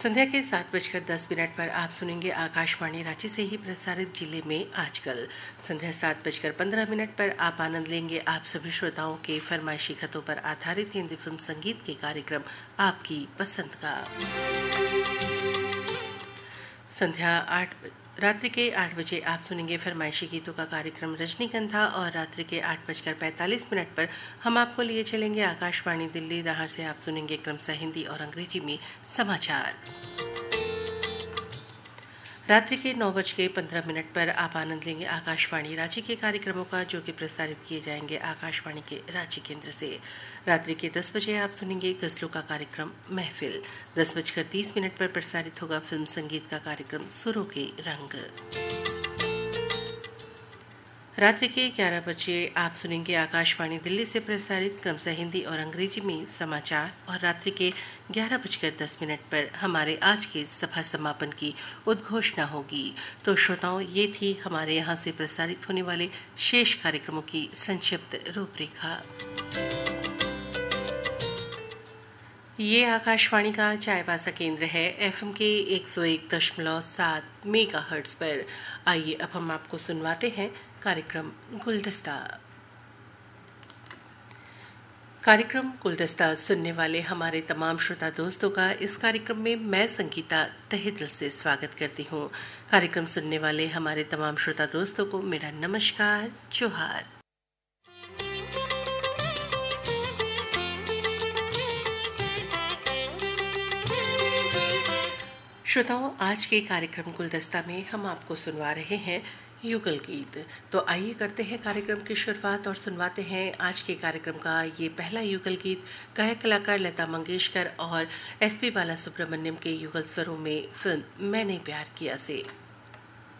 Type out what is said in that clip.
संध्या के 7:10 पर आप सुनेंगे आकाशवाणी रांची से ही प्रसारित जिले में आजकल। संध्या 7:15 पर आप आनंद लेंगे आप सभी श्रोताओं के फरमाइशी खतों पर आधारित हिंदी फिल्म संगीत के कार्यक्रम आपकी पसंद का। रात्रि के 8 बजे आप सुनेंगे फरमाइशी गीतों का कार्यक्रम रजनीगंधा और रात्रि के 8:45 पर हम आपको लिए चलेंगे आकाशवाणी दिल्ली, जहां से आप सुनेंगे क्रमशः हिंदी और अंग्रेजी में समाचार। रात्रि के 9:15 पर आप आनंद लेंगे आकाशवाणी रांची के कार्यक्रमों का, जो कि प्रसारित किए जाएंगे आकाशवाणी के रांची केंद्र से। रात्रि के 10 बजे आप सुनेंगे गजलों का कार्यक्रम महफिल। 10:30 पर प्रसारित होगा फिल्म संगीत का कार्यक्रम सुरों के रंग। रात्रि के 11 बजे आप सुनेंगे आकाशवाणी दिल्ली से प्रसारित क्रमशः हिंदी और अंग्रेजी में समाचार और रात्रि के 11:10 पर हमारे आज के सभा समापन की उद्घोषणा होगी। तो श्रोताओं, ये थी हमारे यहाँ से प्रसारित होने वाले शेष कार्यक्रमों की संक्षिप्त रूपरेखा। ये आकाशवाणी का चायबासा केंद्र है एफएम के 101.7 मेगाहर्ट्ज पर। आइए अब हम आपको सुनवाते हैं कार्यक्रम गुलदस्ता। कार्यक्रम गुलदस्ता सुनने वाले हमारे तमाम श्रोता दोस्तों का इस कार्यक्रम में मैं संगीता तहे दिल से स्वागत करती हूँ। कार्यक्रम सुनने वाले हमारे तमाम श्रोता दोस्तों को मेरा नमस्कार, जोहार। श्रोताओं, आज के कार्यक्रम गुलदस्ता में हम आपको सुनवा रहे हैं युगल गीत। तो आइए करते हैं कार्यक्रम की शुरुआत और सुनवाते हैं आज के कार्यक्रम का ये पहला युगल गीत गायक कलाकार लता मंगेशकर और एसपी बालासुब्रमण्यम के युगल स्वरों में फिल्म मैंने प्यार किया से।